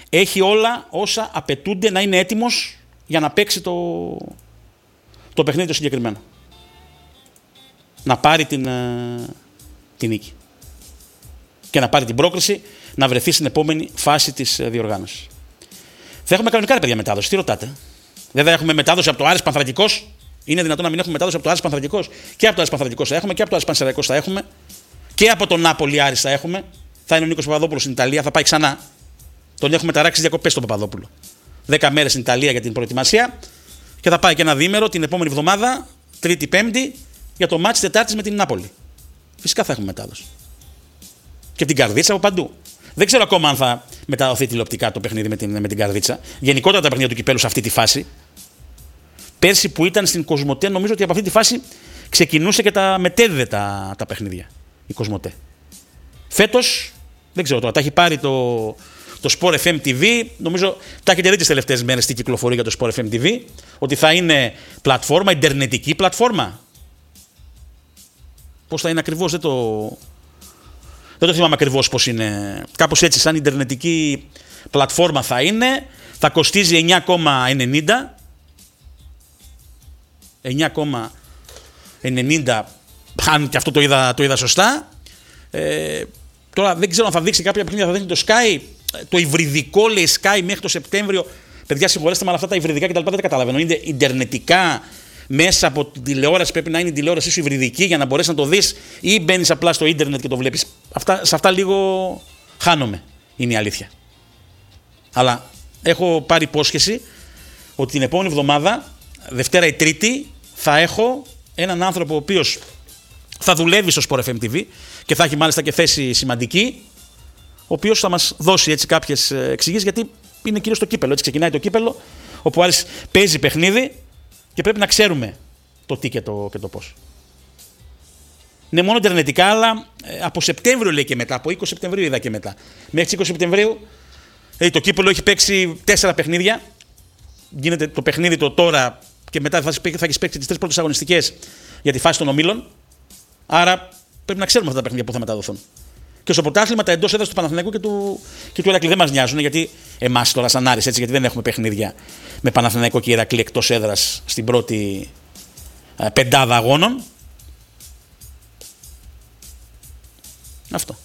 έχει όλα όσα απαιτούνται να είναι έτοιμος για να παίξει το παιχνίδι το συγκεκριμένο. Να πάρει την νίκη. Και να πάρει την πρόκριση να βρεθεί στην επόμενη φάση της διοργάνωσης. Θα έχουμε κανονικά ρε παιδιά μετάδοση. Τι ρωτάτε? Δεν θα έχουμε μετάδοση από το Άρης Πανθρακικός? Είναι δυνατόν να μην έχουμε μετάδοση από το Άρης Πανθρακικός? Και από το Άρης Πανθρακικός θα έχουμε, και από το Άρης Πανσεραϊκός θα έχουμε, και από τον Νάπολη Άρης θα έχουμε. Θα είναι ο Νίκος Παπαδόπουλος στην Ιταλία, θα πάει ξανά. Τον έχουμε ταράξει διακοπές στον Παπαδόπουλο. 10 μέρες στην Ιταλία για την προετοιμασία και θα πάει και ένα διήμερο την επόμενη εβδομάδα, Τρίτη-Πέμπτη, για το μάτς Τετάρτης με την Νάπολη. Φυσικά θα έχουμε μετάδοση. Και την Καρδίτσα από παντού. Δεν ξέρω ακόμα αν θα μεταδοθεί τηλεοπτικά το παιχνίδι με την Καρδίτσα. Γενικότερα τα παιχνίδια του κυπέλου σε αυτή τη φάση. Πέρσι που ήταν στην Κοσμοτέ, νομίζω ότι από αυτή τη φάση ξεκινούσε και τα μετέδιδε τα παιχνίδια. Η Κοσμοτέ. Φέτος, δεν ξέρω τώρα, τα έχει πάρει το Sport FM TV. Νομίζω τα έχετε δει τις τελευταίες μέρες τι κυκλοφορεί για το Sport FM TV. Ότι θα είναι πλατφόρμα, ιντερνετική πλατφόρμα. Πώς θα είναι ακριβώς, δεν το θυμάμαι ακριβώς πώς είναι. Κάπως έτσι, σαν ιντερνετική πλατφόρμα θα είναι. Θα κοστίζει 9,90. 9,90, αν και αυτό το είδα σωστά. Τώρα δεν ξέρω αν θα δείξει κάποια παιχνίδια, θα δείχνει το Sky. Το υβριδικό λέει Sky μέχρι το Σεπτέμβριο. Παιδιά, συγχωρέστε με, αλλά αυτά τα υβριδικά κτλ. Δεν τα καταλαβαίνω. Είναι ιντερνετικά μέσα από την τηλεόραση, πρέπει να είναι η τηλεόρασή σου υβριδική για να μπορέσει να το δεις, ή μπαίνεις απλά στο ίντερνετ και το βλέπεις. Σε αυτά λίγο χάνομαι, είναι η αλήθεια. Αλλά έχω πάρει υπόσχεση ότι την επόμενη εβδομάδα, Δευτέρα ή Τρίτη, θα έχω έναν άνθρωπο ο οποίος θα δουλεύει στο Sport FM TV και θα έχει μάλιστα και θέση σημαντική, ο οποίος θα μας δώσει έτσι κάποιες εξηγήσεις, γιατί είναι κυρίως το κύπελο. Έτσι ξεκινάει το κύπελο, όπου ο Άρης παίζει παιχνίδι και πρέπει να ξέρουμε το τι και το πώς. Είναι μόνο ιντερνετικά, αλλά από Σεπτέμβριο λέει και μετά, από 20 Σεπτεμβρίου είδα και μετά. Μέχρι 20 Σεπτεμβρίου το κύπελο έχει παίξει 4 παιχνίδια. Γίνεται το παιχνίδι τώρα και μετά θα έχει παίξει τις 3 πρώτες αγωνιστικές για τη φάση των ομίλων. Άρα πρέπει να ξέρουμε αυτά τα παιχνίδια που θα μεταδοθούν. Και στο πρωτάθλημα τα εντός έδρας του Παναθηναϊκού και του Ηρακλή δεν μας νοιάζουν, γιατί εμάς τώρα σαν Άρης, έτσι, γιατί δεν έχουμε παιχνίδια με Παναθηναϊκό και Ηρακλή εκτός έδρας στην πρώτη πεντάδα αγώνων. Αυτό.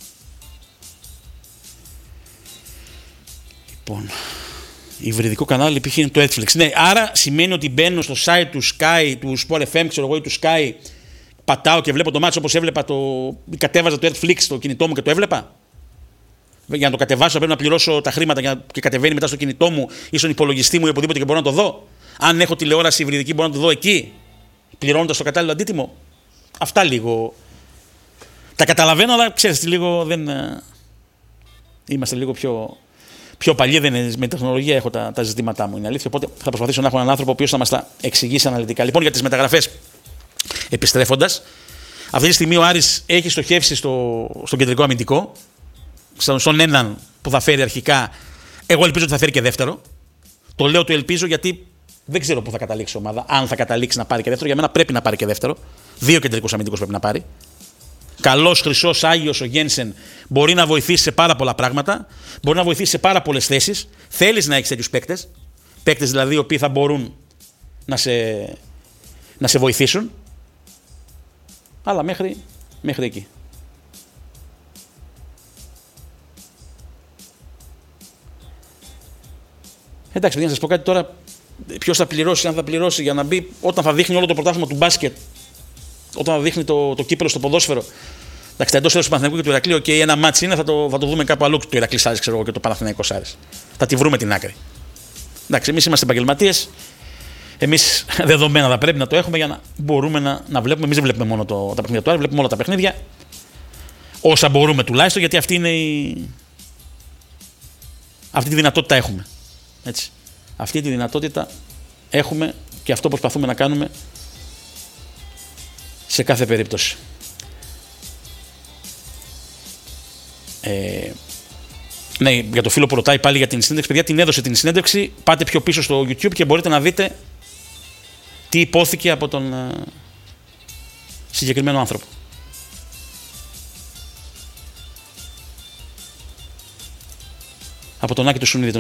Λοιπόν, υβριδικό κανάλι π.χ. είναι το Netflix. Ναι, άρα σημαίνει ότι μπαίνω στο site του Sky, του Sport FM, ξέρω εγώ, ή του Sky, πατάω και βλέπω το μάτσο όπως έβλεπα κατέβαζα το Netflix στο κινητό μου και το έβλεπα. Για να το κατεβάσω πρέπει να πληρώσω τα χρήματα και κατεβαίνει μετά στο κινητό μου ή στον υπολογιστή μου ή οπουδήποτε και μπορώ να το δω. Αν έχω τηλεόραση υβριδική μπορώ να το δω εκεί, πληρώνοντας το κατάλληλο αντίτιμο. Αυτά λίγο. Τα καταλαβαίνω, αλλά ξέρεις, λίγο δεν. Είμαστε λίγο πιο παλιοί, δεν είναι, με τεχνολογία έχω τα ζητήματά μου, είναι αλήθεια. Οπότε θα προσπαθήσω να έχω έναν άνθρωπο ο οποίος θα μας τα εξηγήσει αναλυτικά. Λοιπόν, για τις μεταγραφές, επιστρέφοντας, αυτή τη στιγμή ο Άρης έχει στοχεύσει στον κεντρικό αμυντικό, στον έναν που θα φέρει αρχικά. Εγώ ελπίζω ότι θα φέρει και δεύτερο. Το λέω το ελπίζω γιατί δεν ξέρω πού θα καταλήξει η ομάδα. Αν θα καταλήξει να πάρει και δεύτερο, για μένα πρέπει να πάρει και δεύτερο. 2 κεντρικούς αμυντικούς πρέπει να πάρει. Καλός, χρυσός, άγιος ο Γένσεν μπορεί να βοηθήσει σε πάρα πολλά πράγματα. Μπορεί να βοηθήσει σε πάρα πολλές θέσεις. Θέλεις να έχεις τέτοιους παίκτες. Παίκτες δηλαδή οι οποίοι θα μπορούν να σε βοηθήσουν. Αλλά μέχρι εκεί. Εντάξει, παιδιά, να σας πω κάτι τώρα. Ποιος θα πληρώσει, αν θα πληρώσει για να μπει όταν θα δείχνει όλο το πρωτάθλημα του μπάσκετ, όταν θα δείχνει το κύπελο στο ποδόσφαιρο. Εντάξει, τα εντός έδρας του Παναθηναϊκού και του Ηρακλείου, και ένα μάτσι είναι, θα το δούμε κάπου αλλού. Το Ηρακλής Άρης, ξέρω εγώ, και το Παναθηναϊκός Άρης. Θα τη βρούμε την άκρη. Εντάξει, εμείς είμαστε επαγγελματίες. Εμείς δεδομένα θα πρέπει να το έχουμε για να μπορούμε να βλέπουμε. Εμείς δεν βλέπουμε μόνο τα παιχνίδια του Άρη, βλέπουμε όλα τα παιχνίδια. Όσα μπορούμε τουλάχιστον, γιατί αυτή τη δυνατότητα έχουμε. Έτσι. Αυτή τη δυνατότητα έχουμε και αυτό προσπαθούμε να κάνουμε σε κάθε περίπτωση. Ναι, για το φίλο που ρωτάει πάλι για την συνέντευξη, παιδιά, την έδωσε την συνέντευξη. Πάτε πιο πίσω στο YouTube και μπορείτε να δείτε τι υπόθηκε από τον συγκεκριμένο άνθρωπο. Από τον Άκη του Σουνίδη.